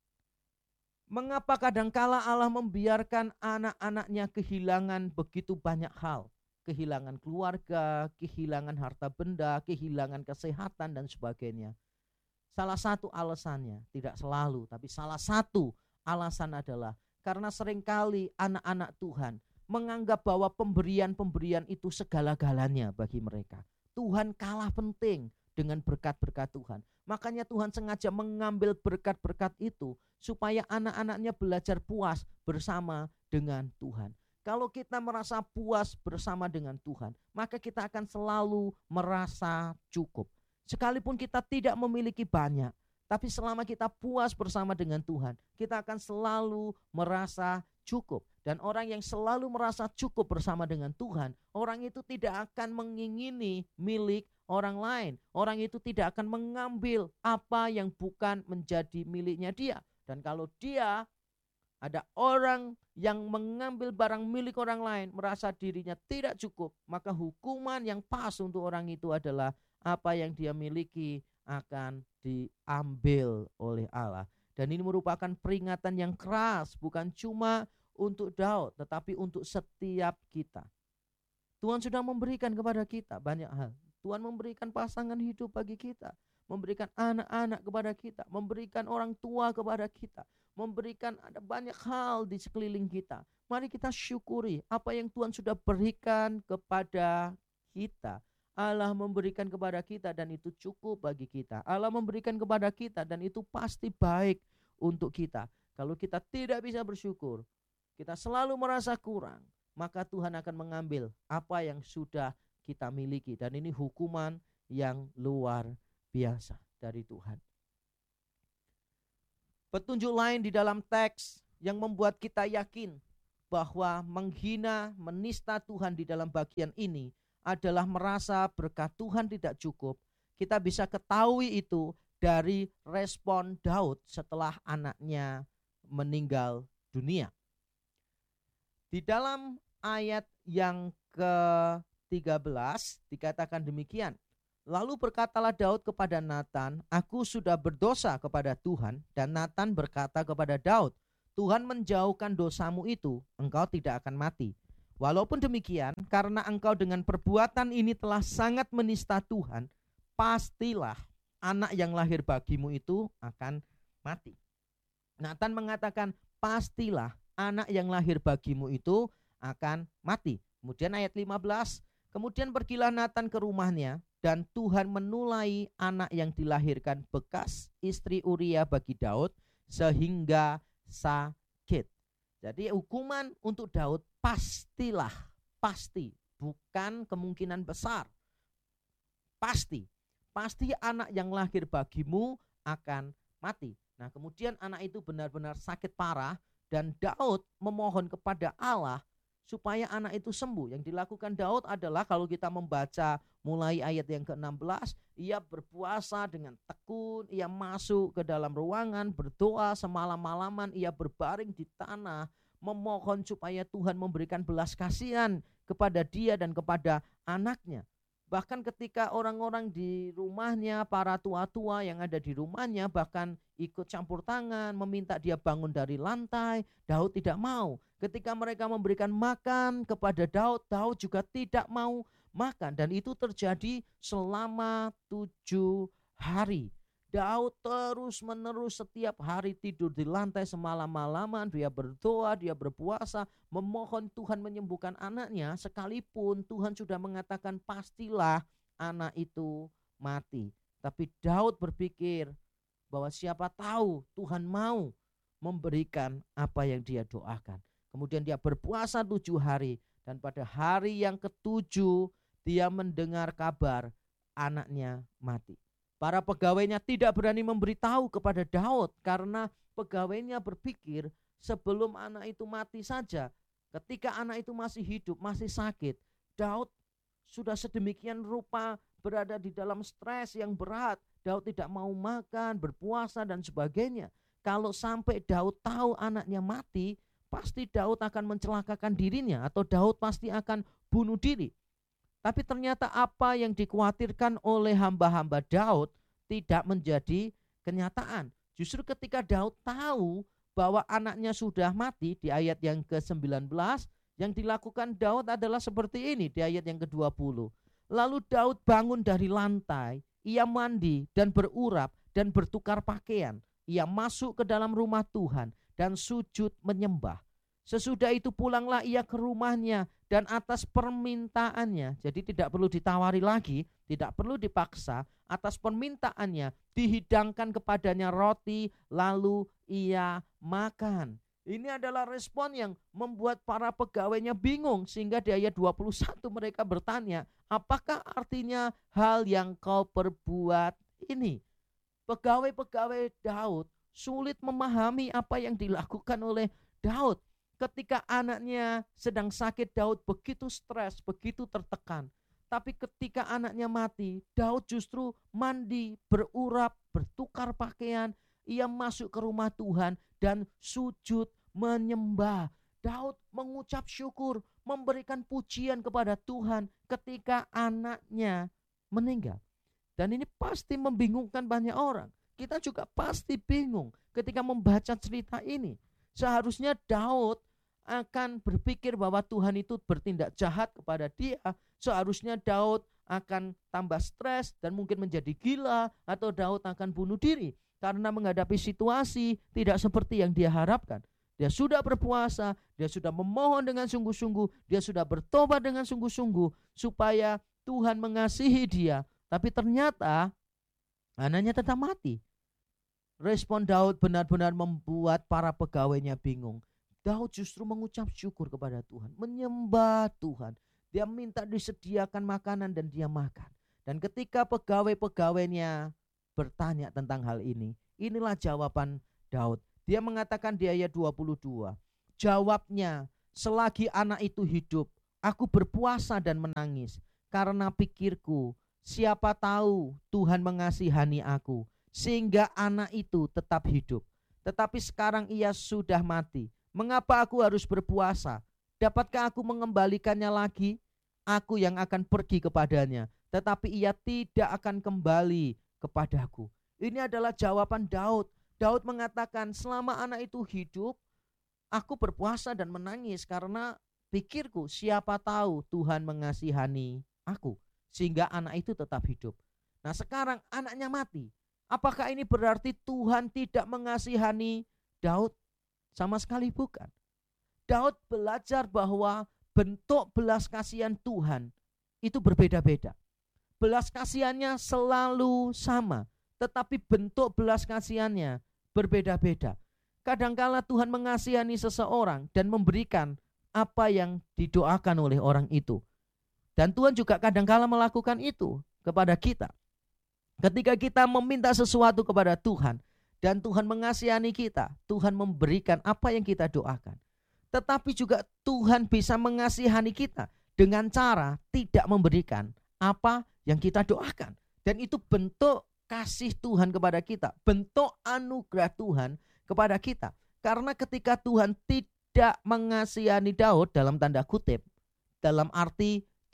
Mengapa kadangkala Allah membiarkan anak-anaknya kehilangan begitu banyak hal? Kehilangan keluarga, kehilangan harta benda, kehilangan kesehatan dan sebagainya. Salah satu alasannya, tidak selalu, tapi salah satu alasan adalah karena seringkali anak-anak Tuhan menganggap bahwa pemberian-pemberian itu segala-galanya bagi mereka. Tuhan kalah penting dengan berkat-berkat Tuhan. Makanya Tuhan sengaja mengambil berkat-berkat itu supaya anak-anaknya belajar puas bersama dengan Tuhan. Kalau kita merasa puas bersama dengan Tuhan, maka kita akan selalu merasa cukup. Sekalipun kita tidak memiliki banyak, tapi selama kita puas bersama dengan Tuhan, kita akan selalu merasa cukup. Dan orang yang selalu merasa cukup bersama dengan Tuhan, orang itu tidak akan mengingini milik orang lain. Orang itu tidak akan mengambil apa yang bukan menjadi miliknya dia. Dan kalau dia ada orang yang mengambil barang milik orang lain, merasa dirinya tidak cukup, maka hukuman yang pas untuk orang itu adalah apa yang dia miliki akan diambil oleh Allah. Dan ini merupakan peringatan yang keras, bukan cuma untuk Daud, tetapi untuk setiap kita. Tuhan sudah memberikan kepada kita banyak hal. Tuhan memberikan pasangan hidup bagi kita, memberikan anak-anak kepada kita, memberikan orang tua kepada kita, memberikan ada banyak hal di sekeliling kita. Mari kita syukuri apa yang Tuhan sudah berikan kepada kita. Allah memberikan kepada kita dan itu cukup bagi kita. Allah memberikan kepada kita dan itu pasti baik untuk kita. Kalau kita tidak bisa bersyukur, kita selalu merasa kurang, maka Tuhan akan mengambil apa yang sudah kita miliki. Dan ini hukuman yang luar biasa dari Tuhan. Petunjuk lain di dalam teks yang membuat kita yakin bahwa menghina, menista Tuhan di dalam bagian ini adalah merasa berkat Tuhan tidak cukup. Kita bisa ketahui itu dari respon Daud setelah anaknya meninggal dunia. Di dalam ayat yang ke tiga belas dikatakan demikian. Lalu berkatalah Daud kepada Nathan, aku sudah berdosa kepada Tuhan. Dan Nathan berkata kepada Daud, Tuhan menjauhkan dosamu itu, engkau tidak akan mati. Walaupun demikian, karena engkau dengan perbuatan ini telah sangat menista Tuhan, pastilah anak yang lahir bagimu itu akan mati. Nathan mengatakan, pastilah anak yang lahir bagimu itu akan mati. Kemudian ayat lima belas, kemudian pergilah Nathan ke rumahnya dan Tuhan menulai anak yang dilahirkan bekas istri Uria bagi Daud sehingga sakit. Jadi hukuman untuk Daud pastilah, pasti, bukan kemungkinan besar. Pasti, pasti anak yang lahir bagimu akan mati. Nah, kemudian anak itu benar-benar sakit parah. Dan Daud memohon kepada Allah supaya anak itu sembuh. Yang dilakukan Daud adalah kalau kita membaca mulai ayat yang ke enam belas, ia berpuasa dengan tekun, ia masuk ke dalam ruangan, berdoa semalam-malaman, ia berbaring di tanah, memohon supaya Tuhan memberikan belas kasihan kepada dia dan kepada anaknya. Bahkan ketika orang-orang di rumahnya, para tua-tua yang ada di rumahnya bahkan ikut campur tangan, meminta dia bangun dari lantai, Daud tidak mau. Ketika mereka memberikan makan kepada Daud, Daud juga tidak mau makan. Dan itu terjadi selama tujuh hari. Daud terus menerus setiap hari tidur di lantai semalam-malaman, dia berdoa, dia berpuasa, memohon Tuhan menyembuhkan anaknya, sekalipun Tuhan sudah mengatakan pastilah anak itu mati. Tapi Daud berpikir bahwa siapa tahu Tuhan mau memberikan apa yang dia doakan. Kemudian dia berpuasa tujuh hari, dan pada hari yang ketujuh dia mendengar kabar anaknya mati. Para pegawainya tidak berani memberitahu kepada Daud karena pegawainya berpikir sebelum anak itu mati saja, ketika anak itu masih hidup, masih sakit, Daud sudah sedemikian rupa berada di dalam stres yang berat. Daud tidak mau makan, berpuasa dan sebagainya. Kalau sampai Daud tahu anaknya mati, pasti Daud akan mencelakakan dirinya atau Daud pasti akan bunuh diri. Tapi ternyata apa yang dikhawatirkan oleh hamba-hamba Daud tidak menjadi kenyataan. Justru ketika Daud tahu bahwa anaknya sudah mati, di ayat yang ke sembilan belas, yang dilakukan Daud adalah seperti ini di ayat yang ke dua puluh. Lalu Daud bangun dari lantai, ia mandi dan berurap dan bertukar pakaian. Ia masuk ke dalam rumah Tuhan dan sujud menyembah. Sesudah itu pulanglah ia ke rumahnya, dan atas permintaannya, jadi tidak perlu ditawari lagi, tidak perlu dipaksa, atas permintaannya dihidangkan kepadanya roti, lalu ia makan. Ini adalah respon yang membuat para pegawainya bingung, sehingga di ayat dua puluh satu mereka bertanya, apakah artinya hal yang kau perbuat ini? Pegawai-pegawai Daud sulit memahami apa yang dilakukan oleh Daud. Ketika anaknya sedang sakit, Daud begitu stres, begitu tertekan. Tapi ketika anaknya mati, Daud justru mandi, berurap, bertukar pakaian. Ia masuk ke rumah Tuhan dan sujud menyembah. Daud mengucap syukur, memberikan pujian kepada Tuhan ketika anaknya meninggal. Dan ini pasti membingungkan banyak orang. Kita juga pasti bingung ketika membaca cerita ini. Seharusnya Daud akan berpikir bahwa Tuhan itu bertindak jahat kepada dia. Seharusnya Daud akan tambah stres dan mungkin menjadi gila, atau Daud akan bunuh diri karena menghadapi situasi tidak seperti yang dia harapkan. Dia sudah berpuasa, dia sudah memohon dengan sungguh-sungguh, dia sudah bertobat dengan sungguh-sungguh supaya Tuhan mengasihi dia. Tapi ternyata anaknya tetap mati. Respon Daud benar-benar membuat para pegawainya bingung. Daud justru mengucap syukur kepada Tuhan, menyembah Tuhan. Dia minta disediakan makanan dan dia makan. Dan ketika pegawai-pegawainya bertanya tentang hal ini, inilah jawaban Daud. Dia mengatakan di ayat dua puluh dua, jawabnya, selagi anak itu hidup, aku berpuasa dan menangis, karena pikirku, siapa tahu Tuhan mengasihani aku, sehingga anak itu tetap hidup. Tetapi sekarang ia sudah mati. Mengapa aku harus berpuasa? Dapatkah aku mengembalikannya lagi? Aku yang akan pergi kepadanya, tetapi ia tidak akan kembali kepadaku. Ini adalah jawaban Daud. Daud mengatakan, selama anak itu hidup, aku berpuasa dan menangis karena pikirku, siapa tahu Tuhan mengasihani aku, sehingga anak itu tetap hidup. Nah, sekarang anaknya mati. Apakah ini berarti Tuhan tidak mengasihani Daud? Sama sekali bukan. Daud belajar bahwa bentuk belas kasihan Tuhan itu berbeda-beda. Belas kasihannya selalu sama, tetapi bentuk belas kasihannya berbeda-beda. Kadangkala Tuhan mengasihani seseorang dan memberikan apa yang didoakan oleh orang itu. Dan Tuhan juga kadangkala melakukan itu kepada kita. Ketika kita meminta sesuatu kepada Tuhan dan Tuhan mengasihani kita, Tuhan memberikan apa yang kita doakan. Tetapi juga Tuhan bisa mengasihani kita dengan cara tidak memberikan apa yang kita doakan. Dan itu bentuk kasih Tuhan kepada kita, bentuk anugerah Tuhan kepada kita. Karena ketika Tuhan tidak mengasihani Daud dalam tanda kutip, dalam arti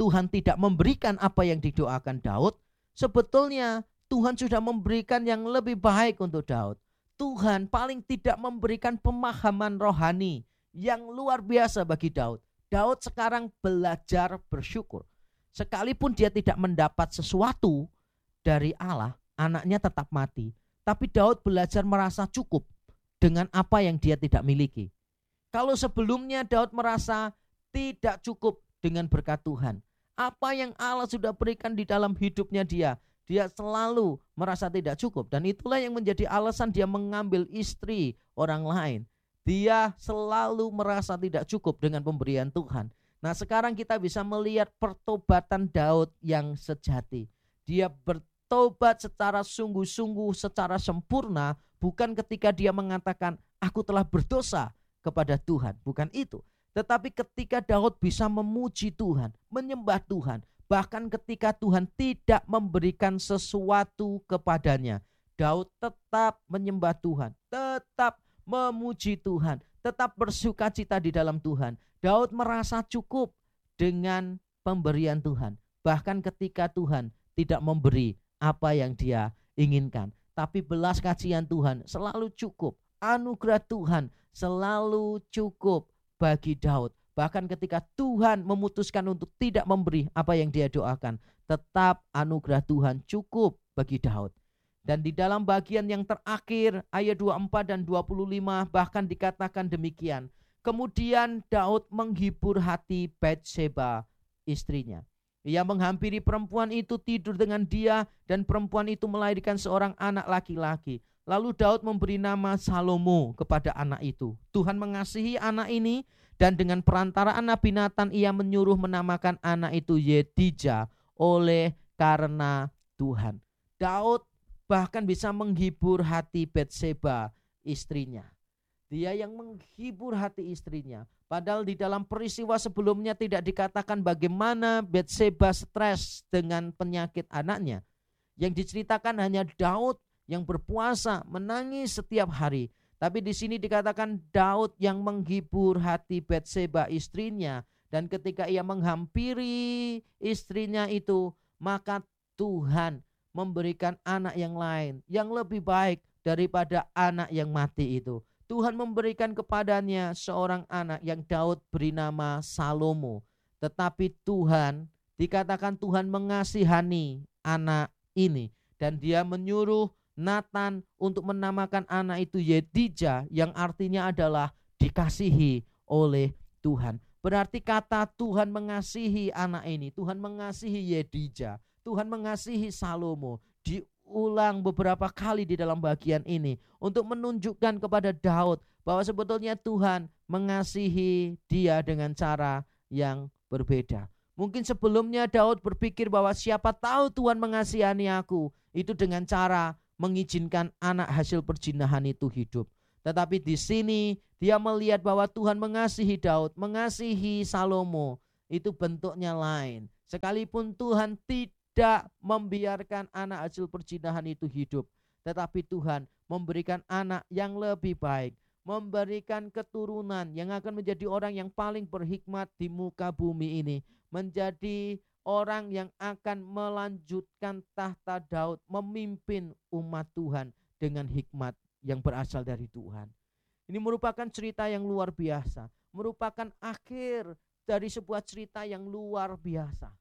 Tuhan tidak memberikan apa yang didoakan Daud, sebetulnya Tuhan sudah memberikan yang lebih baik untuk Daud. Tuhan paling tidak memberikan pemahaman rohani yang luar biasa bagi Daud. Daud sekarang belajar bersyukur. Sekalipun dia tidak mendapat sesuatu dari Allah, anaknya tetap mati. Tapi Daud belajar merasa cukup dengan apa yang dia tidak miliki. Kalau sebelumnya Daud merasa tidak cukup dengan berkat Tuhan, apa yang Allah sudah berikan di dalam hidupnya dia, dia selalu merasa tidak cukup. Dan itulah yang menjadi alasan dia mengambil istri orang lain. Dia selalu merasa tidak cukup dengan pemberian Tuhan. Nah, sekarang kita bisa melihat pertobatan Daud yang sejati. Dia bertobat secara sungguh-sungguh, secara sempurna, bukan ketika dia mengatakan, aku telah berdosa kepada Tuhan. Bukan itu. Tetapi ketika Daud bisa memuji Tuhan, menyembah Tuhan, bahkan ketika Tuhan tidak memberikan sesuatu kepadanya, Daud tetap menyembah Tuhan, tetap memuji Tuhan, tetap bersukacita di dalam Tuhan. Daud merasa cukup dengan pemberian Tuhan, bahkan ketika Tuhan tidak memberi apa yang dia inginkan. Tapi belas kasihan Tuhan selalu cukup, anugerah Tuhan selalu cukup bagi Daud. Bahkan ketika Tuhan memutuskan untuk tidak memberi apa yang dia doakan, tetap anugerah Tuhan cukup bagi Daud. Dan di dalam bagian yang terakhir ayat dua puluh empat dan dua puluh lima bahkan dikatakan demikian. Kemudian Daud menghibur hati Batseba istrinya. Ia menghampiri perempuan itu, tidur dengan dia, dan perempuan itu melahirkan seorang anak laki-laki. Lalu Daud memberi nama Salomo kepada anak itu. Tuhan mengasihi anak ini, dan dengan perantaraan Nabi Natan ia menyuruh menamakan anak itu Yedija oleh karena Tuhan. Daud bahkan bisa menghibur hati Batseba istrinya. Dia yang menghibur hati istrinya. Padahal di dalam peristiwa sebelumnya tidak dikatakan bagaimana Batseba stres dengan penyakit anaknya. Yang diceritakan hanya Daud yang berpuasa, menangis setiap hari. Tapi di sini dikatakan Daud yang menghibur hati Batseba istrinya. Dan ketika ia menghampiri istrinya itu, maka Tuhan memberikan anak yang lain, yang lebih baik daripada anak yang mati itu. Tuhan memberikan kepadanya seorang anak yang Daud beri nama Salomo. Tetapi Tuhan, dikatakan Tuhan mengasihani anak ini. Dan dia menyuruh Natan untuk menamakan anak itu Yedija, yang artinya adalah dikasihi oleh Tuhan. Berarti kata Tuhan mengasihi anak ini, Tuhan mengasihi Yedija, Tuhan mengasihi Salomo, diulang beberapa kali di dalam bagian ini untuk menunjukkan kepada Daud bahwa sebetulnya Tuhan mengasihi dia dengan cara yang berbeda. Mungkin sebelumnya Daud berpikir bahwa siapa tahu Tuhan mengasihani aku itu dengan cara mengizinkan anak hasil perzinahan itu hidup. Tetapi di sini dia melihat bahwa Tuhan mengasihi Daud, mengasihi Salomo, itu bentuknya lain. Sekalipun Tuhan tidak membiarkan anak hasil perzinahan itu hidup, tetapi Tuhan memberikan anak yang lebih baik, memberikan keturunan yang akan menjadi orang yang paling berhikmat di muka bumi ini, menjadi orang yang akan melanjutkan tahta Daud, memimpin umat Tuhan dengan hikmat yang berasal dari Tuhan. Ini merupakan cerita yang luar biasa, merupakan akhir dari sebuah cerita yang luar biasa.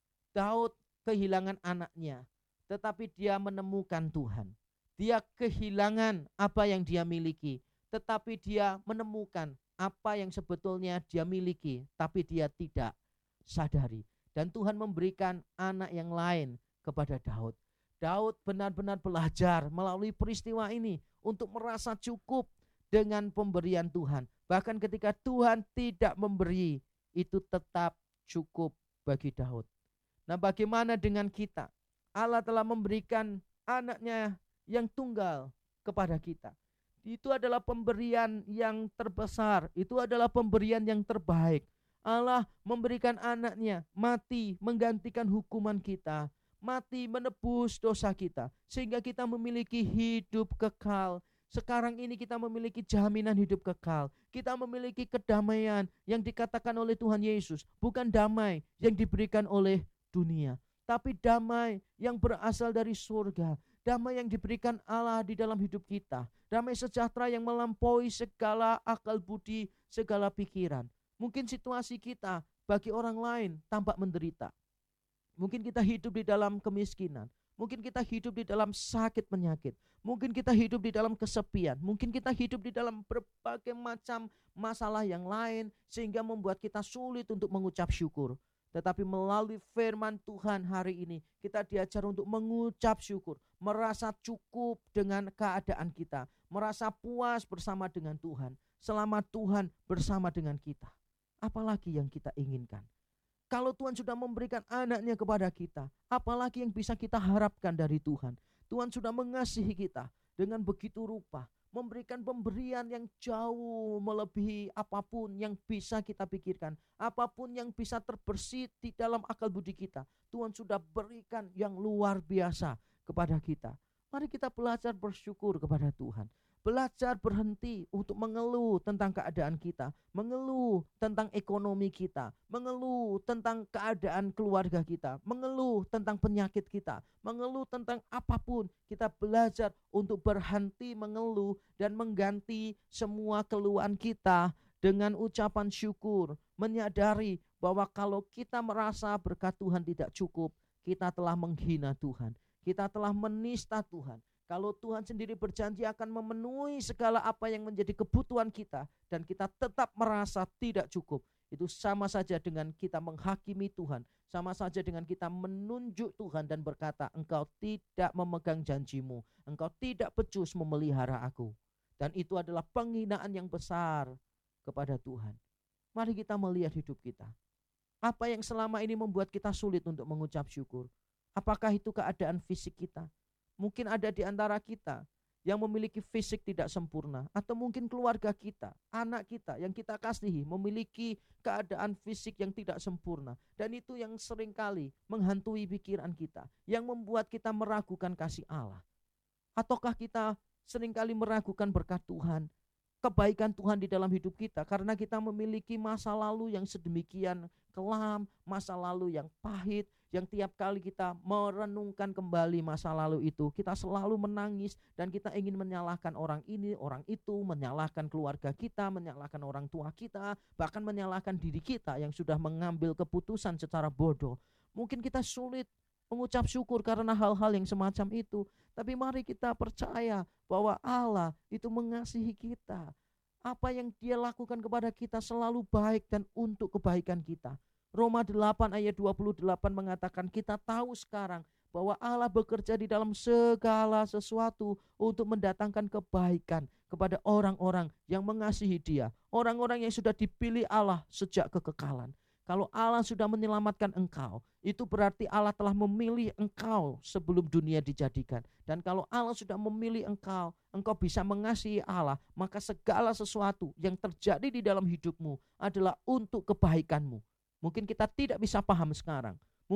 Daud kehilangan anaknya, tetapi dia menemukan Tuhan. Dia kehilangan apa yang dia miliki, tetapi dia menemukan apa yang sebetulnya dia miliki, tapi dia tidak sadari. Dan Tuhan memberikan anak yang lain kepada Daud. Daud benar-benar belajar melalui peristiwa ini untuk merasa cukup dengan pemberian Tuhan. Bahkan ketika Tuhan tidak memberi, itu tetap cukup bagi Daud. Nah, bagaimana dengan kita? Allah telah memberikan anaknya yang tunggal kepada kita. Itu adalah pemberian yang terbesar, itu adalah pemberian yang terbaik. Allah memberikan anaknya mati menggantikan hukuman kita, mati menebus dosa kita, sehingga kita memiliki hidup kekal, Sekarang ini kita memiliki jaminan hidup kekal. Kita memiliki kedamaian yang dikatakan oleh Tuhan Yesus. Bukan damai yang diberikan oleh dunia, tapi damai yang berasal dari surga. Damai yang diberikan Allah di dalam hidup kita. Damai sejahtera yang melampaui segala akal budi, segala pikiran. Mungkin situasi kita bagi orang lain tampak menderita. Mungkin kita hidup di dalam kemiskinan. Mungkin kita hidup di dalam sakit penyakit. Mungkin kita hidup di dalam kesepian. Mungkin kita hidup di dalam berbagai macam masalah yang lain, sehingga membuat kita sulit untuk mengucap syukur. Tetapi melalui firman Tuhan hari ini, kita diajar untuk mengucap syukur, merasa cukup dengan keadaan kita, merasa puas bersama dengan Tuhan, selama Tuhan bersama dengan kita. Apalagi yang kita inginkan? Kalau Tuhan sudah memberikan anaknya kepada kita, apalagi yang bisa kita harapkan dari Tuhan? Tuhan sudah mengasihi kita dengan begitu rupa, memberikan pemberian yang jauh melebihi apapun yang bisa kita pikirkan, apapun yang bisa terbersit di dalam akal budi kita. Tuhan sudah berikan yang luar biasa kepada kita. Mari kita belajar bersyukur kepada Tuhan. Belajar berhenti untuk mengeluh tentang keadaan kita, mengeluh tentang ekonomi kita, mengeluh tentang keadaan keluarga kita, mengeluh tentang penyakit kita, mengeluh tentang apapun. Kita belajar untuk berhenti mengeluh dan mengganti semua keluhan kita dengan ucapan syukur, menyadari bahwa kalau kita merasa berkat Tuhan tidak cukup, kita telah menghina Tuhan, kita telah menista Tuhan. Kalau Tuhan sendiri berjanji akan memenuhi segala apa yang menjadi kebutuhan kita, dan kita tetap merasa tidak cukup, itu sama saja dengan kita menghakimi Tuhan, sama saja dengan kita menunjuk Tuhan dan berkata, engkau tidak memegang janjimu, engkau tidak becus memelihara aku. Dan itu adalah penghinaan yang besar kepada Tuhan. Mari kita melihat hidup kita. Apa yang selama ini membuat kita sulit untuk mengucap syukur? Apakah itu keadaan fisik kita? Mungkin ada di antara kita yang memiliki fisik tidak sempurna, atau mungkin keluarga kita, anak kita yang kita kasihi memiliki keadaan fisik yang tidak sempurna, dan itu yang seringkali menghantui pikiran kita, yang membuat kita meragukan kasih Allah. Ataukah kita seringkali meragukan berkat Tuhan, kebaikan Tuhan di dalam hidup kita, karena kita memiliki masa lalu yang sedemikian kelam, masa lalu yang pahit, yang tiap kali kita merenungkan kembali masa lalu itu, kita selalu menangis dan kita ingin menyalahkan orang ini, orang itu, menyalahkan keluarga kita, menyalahkan orang tua kita, bahkan menyalahkan diri kita yang sudah mengambil keputusan secara bodoh. Mungkin kita sulit mengucap syukur karena hal-hal yang semacam itu, tapi mari kita percaya bahwa Allah itu mengasihi kita. Apa yang Dia lakukan kepada kita selalu baik dan untuk kebaikan kita. Roma delapan ayat dua puluh delapan mengatakan, kita tahu sekarang bahwa Allah bekerja di dalam segala sesuatu untuk mendatangkan kebaikan kepada orang-orang yang mengasihi Dia, orang-orang yang sudah dipilih Allah sejak kekekalan. Kalau Allah sudah menyelamatkan engkau, itu berarti Allah telah memilih engkau sebelum dunia dijadikan. Dan kalau Allah sudah memilih engkau, engkau bisa mengasihi Allah, maka segala sesuatu yang terjadi di dalam hidupmu adalah untuk kebaikanmu. Mungkin kita tidak bisa paham sekarang,